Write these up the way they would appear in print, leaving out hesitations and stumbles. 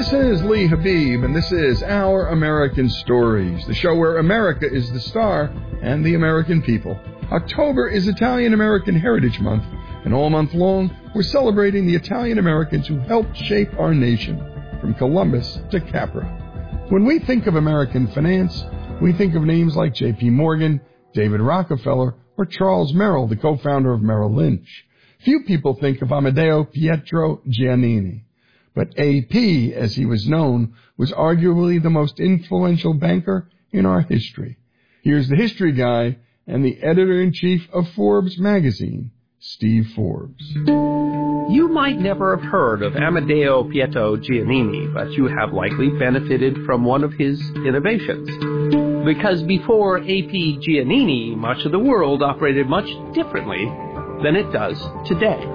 This is Lee Habib, and this is Our American Stories, the show where America is the star and the American people. October is Italian American Heritage Month, and all month long, we're celebrating the Italian Americans who helped shape our nation, from Columbus to Capra. When we think of American finance, we think of names like J.P. Morgan, David Rockefeller, or Charles Merrill, the co-founder of Merrill Lynch. Few people think of Amedeo Pietro Giannini. But AP, as he was known, was arguably the most influential banker in our history. Here's the history guy and the editor-in-chief of Forbes magazine, Steve Forbes. You might never have heard of Amedeo Pietro Giannini, but you have likely benefited from one of his innovations. Because before A.P. Giannini, much of the world operated much differently than it does today.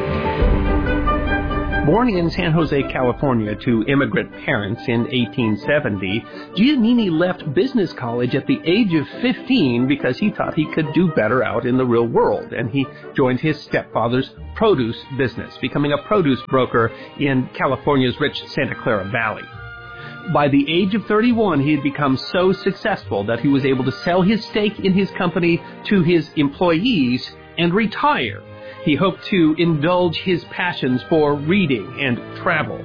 Born in San Jose, California, to immigrant parents in 1870, Giannini left business college at the age of 15 because he thought he could do better out in the real world, and he joined his stepfather's produce business, becoming a produce broker in California's rich Santa Clara Valley. By the age of 31, he had become so successful that he was able to sell his stake in his company to his employees and retire. He hoped to indulge his passions for reading and travel.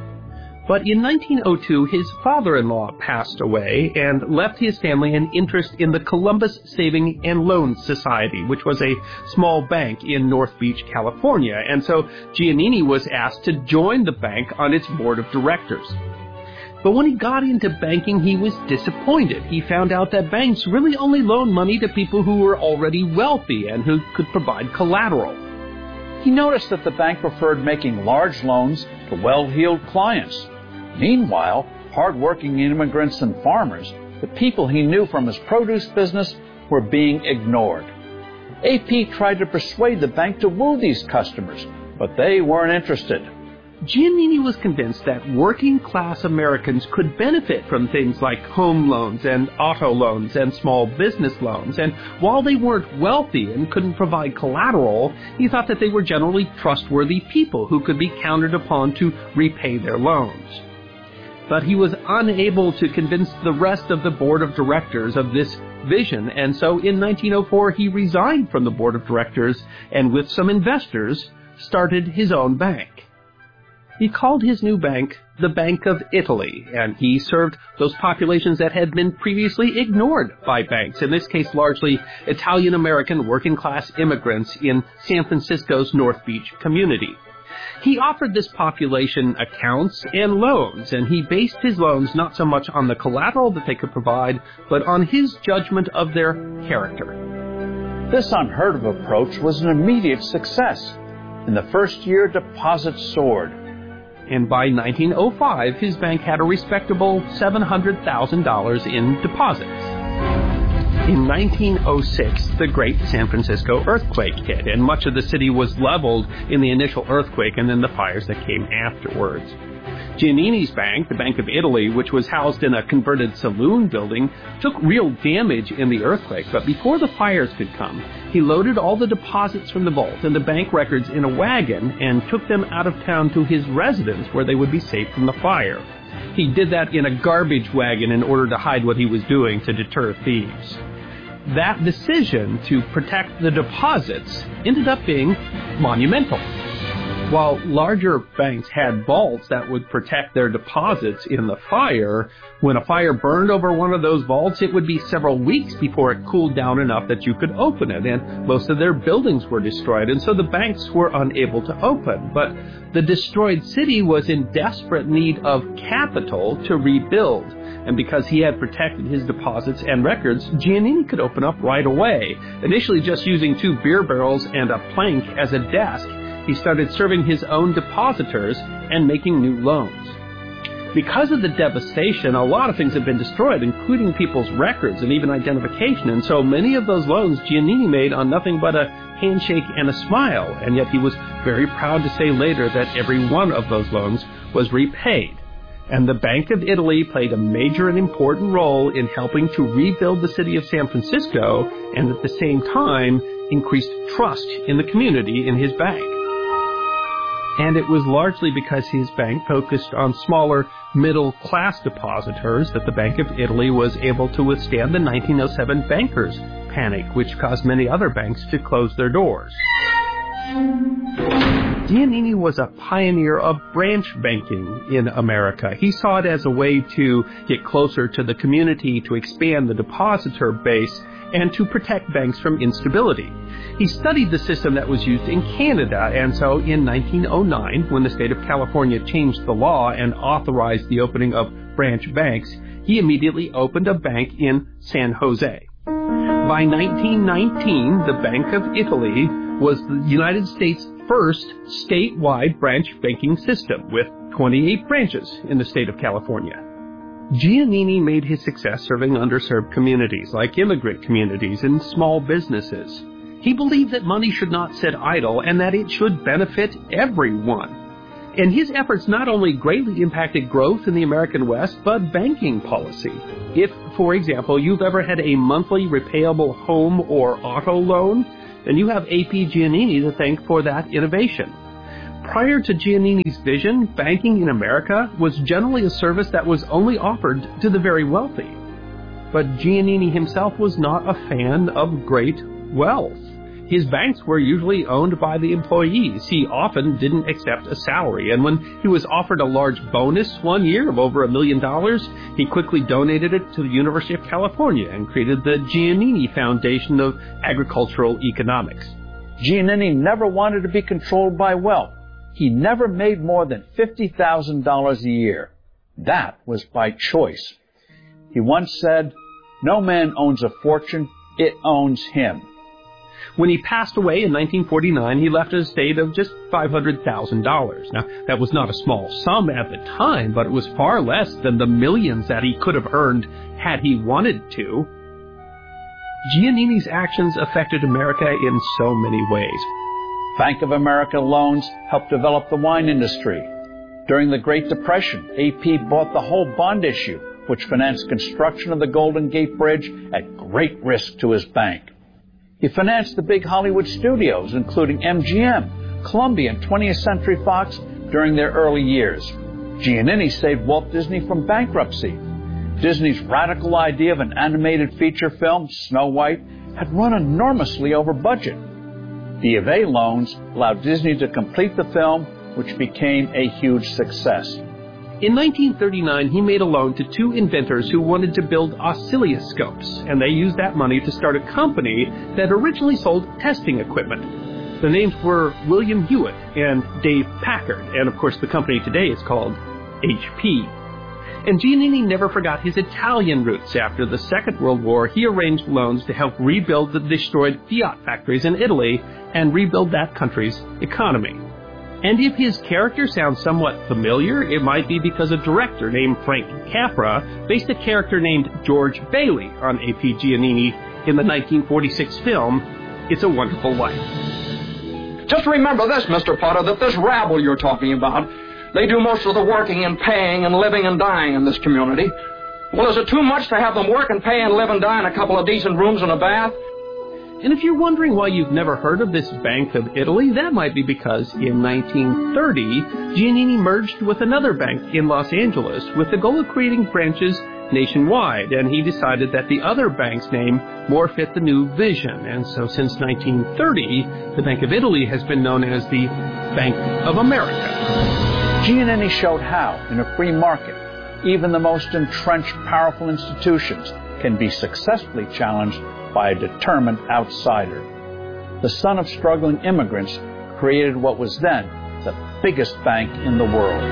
But in 1902, his father-in-law passed away and left his family an interest in the Columbus Saving and Loan Society, which was a small bank in North Beach, California. And so Giannini was asked to join the bank on its board of directors. But when he got into banking, he was disappointed. He found out that banks really only loaned money to people who were already wealthy and who could provide collateral. He noticed that the bank preferred making large loans to well-heeled clients. Meanwhile, hard-working immigrants and farmers, the people he knew from his produce business, were being ignored. AP tried to persuade the bank to woo these customers, but they weren't interested. Giannini was convinced that working-class Americans could benefit from things like home loans and auto loans and small business loans, and while they weren't wealthy and couldn't provide collateral, he thought that they were generally trustworthy people who could be counted upon to repay their loans. But he was unable to convince the rest of the board of directors of this vision, and so in 1904 he resigned from the board of directors and with some investors started his own bank. He called his new bank the Bank of Italy, and he served those populations that had been previously ignored by banks, in this case largely Italian-American working-class immigrants in San Francisco's North Beach community. He offered this population accounts and loans, and he based his loans not so much on the collateral that they could provide, but on his judgment of their character. This unheard-of approach was an immediate success. In the first year, deposits soared. And by 1905, his bank had a respectable $700,000 in deposits. In 1906, the great San Francisco earthquake hit, and much of the city was leveled in the initial earthquake and then the fires that came afterwards. Giannini's bank, the Bank of Italy, which was housed in a converted saloon building, took real damage in the earthquake, but before the fires could come, he loaded all the deposits from the vault and the bank records in a wagon and took them out of town to his residence where they would be safe from the fire. He did that in a garbage wagon in order to hide what he was doing to deter thieves. That decision to protect the deposits ended up being monumental. While larger banks had vaults that would protect their deposits in the fire, when a fire burned over one of those vaults, it would be several weeks before it cooled down enough that you could open it, and most of their buildings were destroyed, and so the banks were unable to open. But the destroyed city was in desperate need of capital to rebuild, and because he had protected his deposits and records, Giannini could open up right away, initially just using 2 beer barrels and a plank as a desk. He started serving his own depositors and making new loans. Because of the devastation, a lot of things have been destroyed, including people's records and even identification, and so many of those loans Giannini made on nothing but a handshake and a smile, and yet he was very proud to say later that every one of those loans was repaid. And the Bank of Italy played a major and important role in helping to rebuild the city of San Francisco, and at the same time increased trust in the community in his bank. And it was largely because his bank focused on smaller middle-class depositors that the Bank of Italy was able to withstand the 1907 bankers' panic, which caused many other banks to close their doors. Giannini was a pioneer of branch banking in America. He saw it as a way to get closer to the community, to expand the depositor base, and to protect banks from instability. He studied the system that was used in Canada, and so in 1909, when the state of California changed the law and authorized the opening of branch banks, he immediately opened a bank in San Jose. By 1919, the Bank of Italy was the United States' first statewide branch banking system, with 28 branches in the state of California. Giannini made his success serving underserved communities, like immigrant communities and small businesses. He believed that money should not sit idle and that it should benefit everyone. And his efforts not only greatly impacted growth in the American West, but banking policy. If, for example, you've ever had a monthly repayable home or auto loan, then you have A.P. Giannini to thank for that innovation. Prior to Giannini's vision, banking in America was generally a service that was only offered to the very wealthy. But Giannini himself was not a fan of great wealth. His banks were usually owned by the employees. He often didn't accept a salary, and when he was offered a large bonus one year of over $1 million, he quickly donated it to the University of California and created the Giannini Foundation of Agricultural Economics. Giannini never wanted to be controlled by wealth. He never made more than $50,000 a year. That was by choice. He once said, "No man owns a fortune, it owns him." When he passed away in 1949, he left an estate of just $500,000. Now, that was not a small sum at the time, but it was far less than the millions that he could have earned had he wanted to. Giannini's actions affected America in so many ways. Bank of America loans helped develop the wine industry. During the Great Depression, AP bought the whole bond issue, which financed construction of the Golden Gate Bridge at great risk to his bank. He financed the big Hollywood studios, including MGM, Columbia, and 20th Century Fox during their early years. Giannini saved Walt Disney from bankruptcy. Disney's radical idea of an animated feature film, Snow White, had run enormously over budget. B of A loans allowed Disney to complete the film, which became a huge success. In 1939, he made a loan to two inventors who wanted to build oscilloscopes, and they used that money to start a company that originally sold testing equipment. The names were William Hewitt and Dave Packard, and of course the company today is called HP. And Giannini never forgot his Italian roots. After the Second World War, he arranged loans to help rebuild the destroyed Fiat factories in Italy and rebuild that country's economy. And if his character sounds somewhat familiar, it might be because a director named Frank Capra based a character named George Bailey on A.P. Giannini in the 1946 film, It's a Wonderful Life. Just remember this, Mr. Potter, that this rabble you're talking about, they do most of the working and paying and living and dying in this community. Well, is it too much to have them work and pay and live and die in a couple of decent rooms and a bath? And if you're wondering why you've never heard of this Bank of Italy, that might be because in 1930, Giannini merged with another bank in Los Angeles with the goal of creating branches nationwide, and he decided that the other bank's name more fit the new vision. And so since 1930, the Bank of Italy has been known as the Bank of America. Giannini showed how, in a free market, even the most entrenched powerful institutions can be successfully challenged by a determined outsider. The son of struggling immigrants created what was then the biggest bank in the world.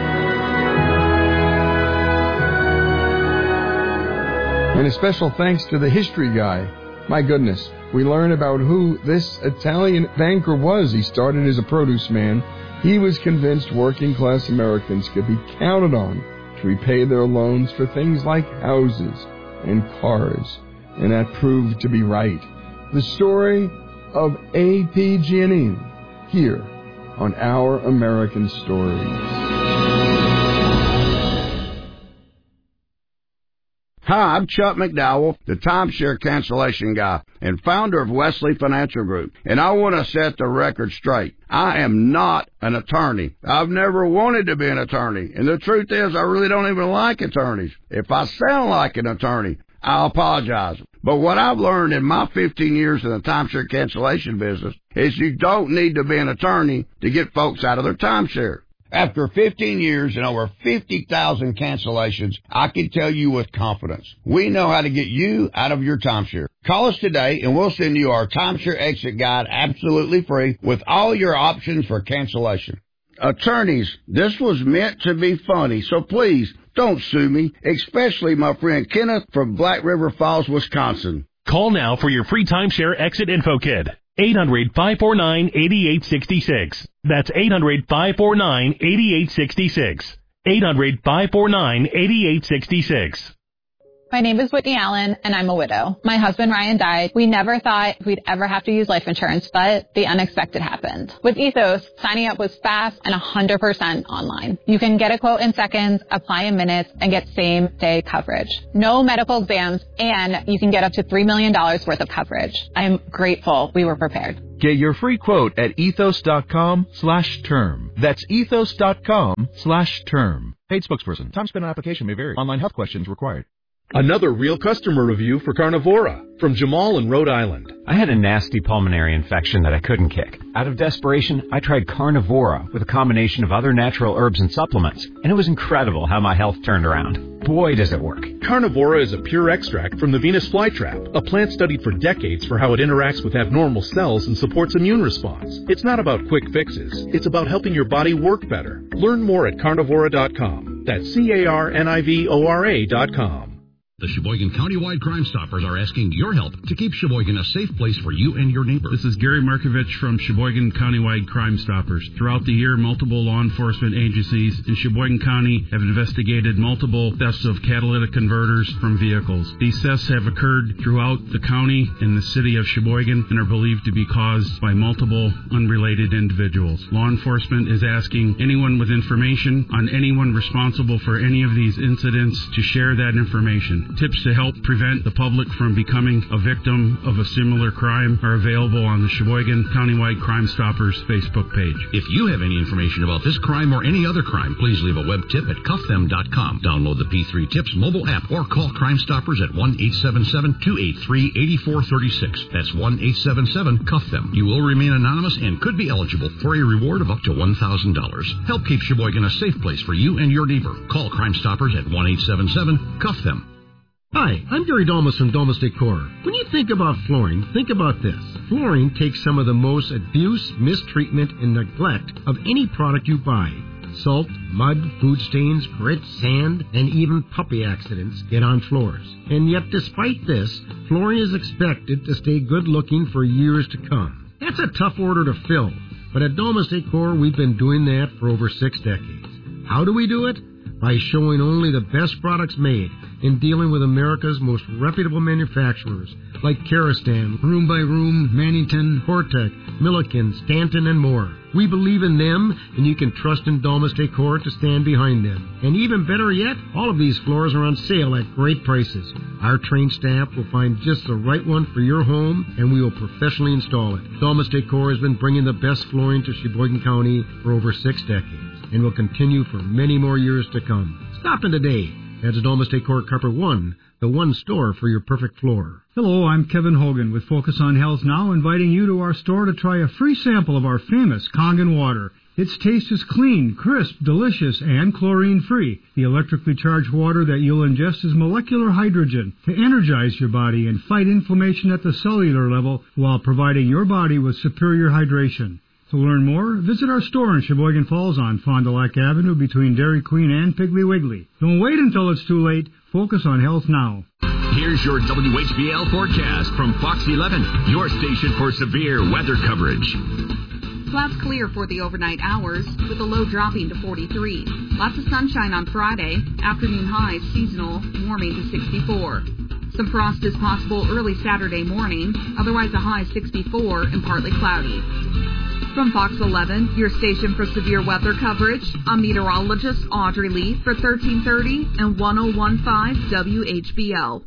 And a special thanks to the history guy. My goodness, we learn about who this Italian banker was. He started as a produce man. He was convinced working-class Americans could be counted on to repay their loans for things like houses and cars. And that proved to be right. The story of A.P. Giannini, here on Our American Stories. Hi, I'm Chuck McDowell, the timeshare cancellation guy and founder of Wesley Financial Group, and I want to set the record straight. I am not an attorney. I've never wanted to be an attorney, and the truth is I really don't even like attorneys. If I sound like an attorney, I apologize. But what I've learned in my 15 years in the timeshare cancellation business is you don't need to be an attorney to get folks out of their timeshare. After 15 years and over 50,000 cancellations, I can tell you with confidence, we know how to get you out of your timeshare. Call us today and we'll send you our timeshare exit guide absolutely free with all your options for cancellation. Attorneys, this was meant to be funny, so please don't sue me, especially my friend Kenneth from Black River Falls, Wisconsin. Call now for your free timeshare exit info kit. 800-549-8866. That's 800-549-8866. 800-549-8866. My name is Whitney Allen, and I'm a widow. My husband, Ryan, died. We never thought we'd ever have to use life insurance, but the unexpected happened. With Ethos, signing up was fast and 100% online. You can get a quote in seconds, apply in minutes, and get same-day coverage. No medical exams, and you can get up to $3 million worth of coverage. I am grateful we were prepared. Get your free quote at ethos.com/term. That's ethos.com/term. Paid spokesperson. Time spent on application may vary. Online health questions required. Another real customer review for Carnivora from Jamal in Rhode Island. I had a nasty pulmonary infection that I couldn't kick. Out of desperation, I tried Carnivora with a combination of other natural herbs and supplements, and it was incredible how my health turned around. Boy, does it work. Carnivora is a pure extract from the Venus flytrap, a plant studied for decades for how it interacts with abnormal cells and supports immune response. It's not about quick fixes. It's about helping your body work better. Learn more at carnivora.com. That's CARNIVORA.com. The Sheboygan Countywide Crime Stoppers are asking your help to keep Sheboygan a safe place for you and your neighbors. This is Gary Markovich from Sheboygan Countywide Crime Stoppers. Throughout the year, multiple law enforcement agencies in Sheboygan County have investigated multiple thefts of catalytic converters from vehicles. These thefts have occurred throughout the county and the city of Sheboygan and are believed to be caused by multiple unrelated individuals. Law enforcement is asking anyone with information on anyone responsible for any of these incidents to share that information. Tips to help prevent the public from becoming a victim of a similar crime are available on the Sheboygan Countywide Crime Stoppers Facebook page. If you have any information about this crime or any other crime, please leave a web tip at cuffthem.com. Download the P3 Tips mobile app or call Crime Stoppers at 1-877-283-8436. That's 1-877-CUFF-THEM. You will remain anonymous and could be eligible for a reward of up to $1,000. Help keep Sheboygan a safe place for you and your neighbor. Call Crime Stoppers at 1-877-CUFF-THEM. Hi, I'm Gary Dolmas from Dolmas Decor. When you think about flooring, think about this. Flooring takes some of the most abuse, mistreatment, and neglect of any product you buy. Salt, mud, food stains, grit, sand, and even puppy accidents get on floors. And yet, despite this, flooring is expected to stay good looking for years to come. That's a tough order to fill, but at Dolmas Decor, we've been doing that for over 6 decades. How do we do it? By showing only the best products made and dealing with America's most reputable manufacturers like Karastan, Room by Room, Mannington, Hortec, Milliken, Stanton, and more. We believe in them, and you can trust in Dolmas Decor to stand behind them. And even better yet, all of these floors are on sale at great prices. Our trained staff will find just the right one for your home, and we will professionally install it. Dolmas Decor has been bringing the best flooring to Sheboygan County for over 6 decades. And will continue for many more years to come. Stop in today. That's Dolmas Decor Carpet 1, the one store for your perfect floor. Hello, I'm Kevin Hogan with Focus on Health Now, inviting you to our store to try a free sample of our famous Kangen water. Its taste is clean, crisp, delicious, and chlorine-free. The electrically charged water that you'll ingest is molecular hydrogen to energize your body and fight inflammation at the cellular level while providing your body with superior hydration. To learn more, visit our store in Sheboygan Falls on Fond du Lac Avenue between Dairy Queen and Piggly Wiggly. Don't wait until it's too late. Focus on health now. Here's your WHBL forecast from Fox 11, your station for severe weather coverage. Clouds clear for the overnight hours, with the low dropping to 43. Lots of sunshine on Friday. Afternoon highs seasonal, warming to 64. Some frost is possible early Saturday morning. Otherwise, a high 64 and partly cloudy. From Fox 11, your station for severe weather coverage, I'm meteorologist Audrey Lee for 1330 and 1015 WHBL.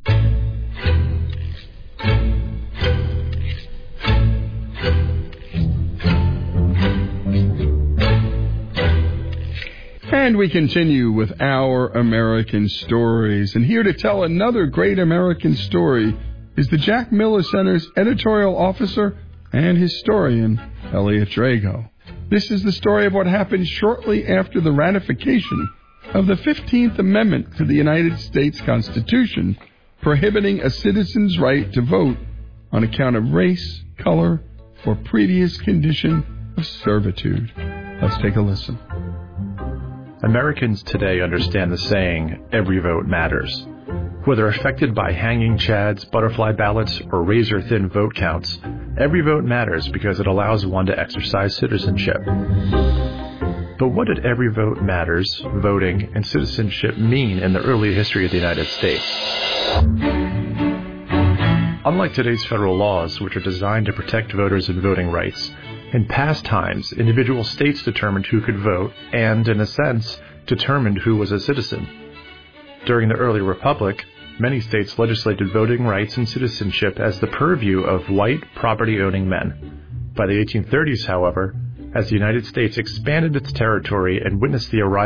And we continue with Our American Stories. And here to tell another great American story is the Jack Miller Center's editorial officer and historian, Elliot Drago. This is the story of what happened shortly after the ratification of the 15th Amendment to the United States Constitution, prohibiting a citizen's right to vote on account of race, color, or previous condition of servitude. Let's take a listen. Americans today understand the saying, every vote matters. Whether affected by hanging chads, butterfly ballots, or razor-thin vote counts, every vote matters because it allows one to exercise citizenship. But what did every vote matters, voting, and citizenship mean in the early history of the United States? Unlike today's federal laws, which are designed to protect voters and voting rights, in past times, individual states determined who could vote and, in a sense, determined who was a citizen. During the early republic, many states legislated voting rights and citizenship as the purview of white, property-owning men. By the 1830s, however, as the United States expanded its territory and witnessed the arrival